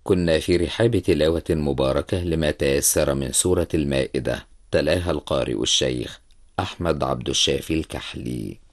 كنا في رحاب تلاوة مباركة لما تيسر من سورة المائدة، تلاها القارئ الشيخ أحمد عبد الشافي الكحلي.